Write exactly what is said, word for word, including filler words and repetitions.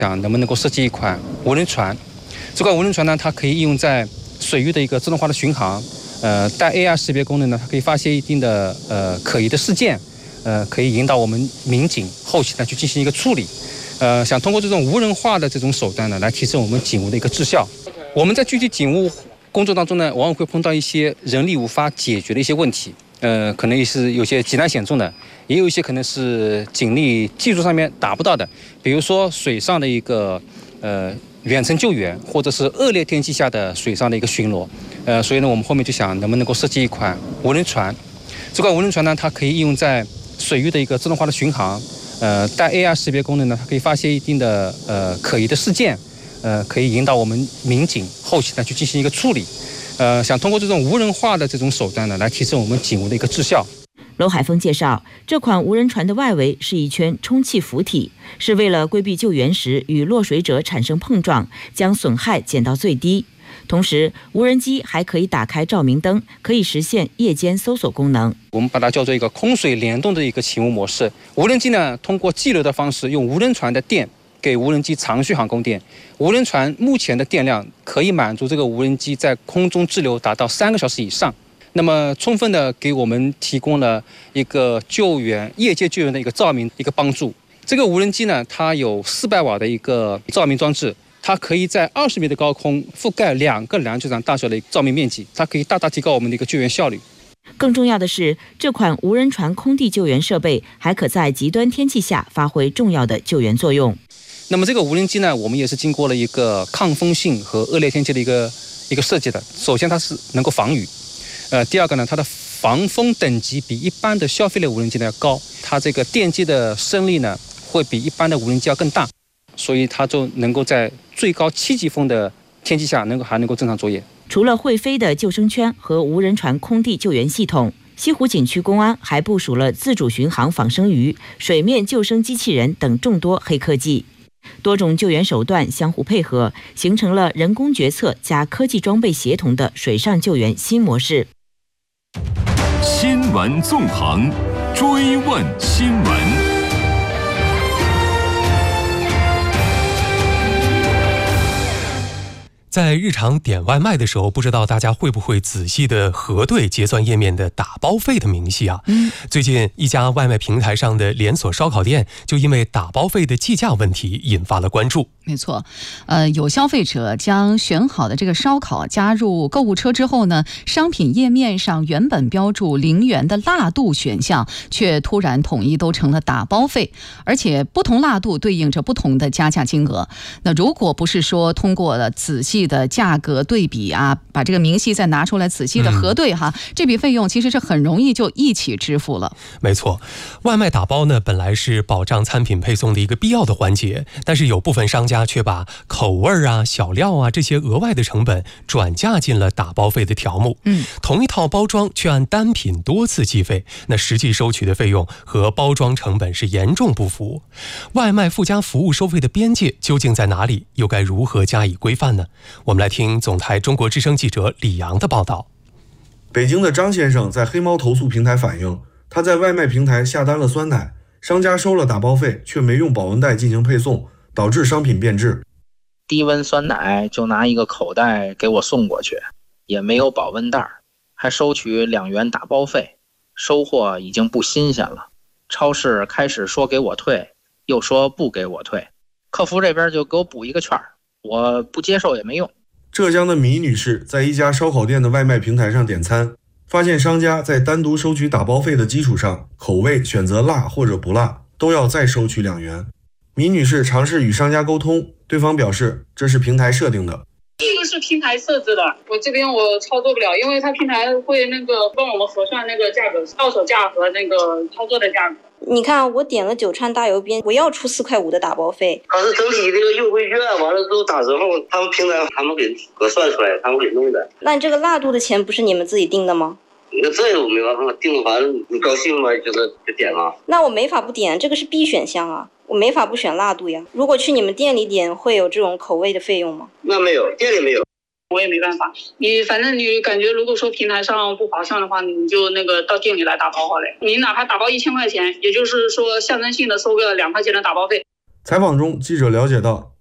想能不能够设计一款无人船？这款无人船呢，它可以应用在水域的一个自动化的巡航，呃，带 A R 识别功能呢，它可以发现一定的呃可疑的事件，呃，可以引导我们民警后期呢去进行一个处理，呃，想通过这种无人化的这种手段呢，来提升我们警务的一个质效。我们在具体警务工作当中呢，往往会碰到一些人力无法解决的一些问题，呃，可能也是有些极难险重的，也有一些可能是警力技术上面达不到的，比如说水上的一个呃远程救援，或者是恶劣天气下的水上的一个巡逻，呃，所以呢，我们后面就想能不能够设计一款无人船。这款无人船呢，它可以应用在水域的一个自动化的巡航，呃，带 A R 识别功能呢，它可以发现一定的呃可疑的事件，呃，可以引导我们民警后期呢去进行一个处理。呃，想通过这种无人化的这种手段呢，来提升我们警务的一个质效。 娄海峰介绍，这款无人船的外围是一圈充气浮体，是为了规避救援时与落水者产生碰撞，将损害减到最低。同时，无人机还可以打开照明灯，可以实现夜间搜索功能。 我们把它叫做一个空水联动的一个勤务模式。无人机呢，通过激流的方式，用无人船的电给无人机长续航供电。无人船目前的电量可以满足这个无人机在空中滞留达到三个小时以上，那么充分的给我们提供了一个救援夜间救援的一个照明一个帮助。这个无人机呢，它有四百瓦的一个照明装置，它可以在二十米的高空覆盖两个篮球场大小的照明面积，它可以大大提高我们的一个救援效率。 更重要的是，这款无人船空地救援设备还可在极端天气下发挥重要的救援作用。 那么这个无人机呢，我们也是经过了一个抗风性和恶劣天气的一个一个设计的。首先，它是能够防雨，呃，第二个呢，它的防风等级比一般的消费类无人机呢要高，它这个电机的升力呢会比一般的无人机要更大，所以它就能够在最高七级风的天气下能够还能够正常作业。 除了会飞的救生圈和无人船空地救援系统，西湖景区公安还部署了自主巡航仿生鱼、水面救生机器人等众多黑科技。多种救援手段相互配合，形成了人工决策加科技装备协同的水上救援新模式。 新闻纵横，追问新闻。 在日常点外卖的时候，不知道大家会不会仔细的核对结算页面的打包费的明细啊？嗯，最近一家外卖平台上的连锁烧烤店就因为打包费的计价问题引发了关注。 没错，呃，有消费者将选好的这个烧烤加入购物车之后呢，商品页面上原本标注零元的辣度选项，却突然统一都成了打包费，而且不同辣度对应着不同的加价金额。那如果不是说通过了仔细的价格对比啊，把这个明细再拿出来仔细的核对哈，嗯、这笔费用其实是很容易就一起支付了。 没错，外卖打包呢本来是保障餐品配送的一个必要的环节，但是有部分商家却把口味啊、小料啊这些额外的成本转嫁进了打包费的条目。嗯，同一套包装却按单品多次计费，那实际收取的费用和包装成本是严重不符。外卖附加服务收费的边界究竟在哪里？又该如何加以规范呢？我们来听总台中国之声记者李阳的报道。 北京的张先生在黑猫投诉平台反映，他在外卖平台下单了酸奶，商家收了打包费，却没用保温袋进行配送，导致商品变质。 低温酸奶就拿一个口袋给我送过去，也没有保温袋，还收取两元打包费，收货已经不新鲜了。超市开始说给我退，又说不给我退，客服这边就给我补一个券，我不接受也没用。 浙江的米女士在一家烧烤店的外卖平台上点餐，发现商家在单独收取打包费的基础上，口味选择辣或者不辣都要再收取两元。米女士尝试与商家沟通，对方表示这是平台设定的。 这个是平台设置的，我这边我操作不了，因为它平台会那个帮我们核算那个价格，到手价和那个操作的价格。 你看，我点了九串大油边，我要出四块五的打包费。 它是整体这个优惠券完了之后打折后，他们平台他们给核算出来，他们给弄的。 那这个辣度的钱不是你们自己定的吗？ 那这我没办法定，反正你高兴吗？就是就点了。 那我没法不点，这个是必选项啊，我没法不选辣度呀。如果去你们店里点，会有这种口味的费用吗？ 那没有，店里没有。 我也没办法，你反正你感觉如果说平台上不划算的话，你就那个到店里来打包好嘞。你哪怕打包一千块钱，也就是说象征性的收个两块钱的打包费。 采访中，记者了解到，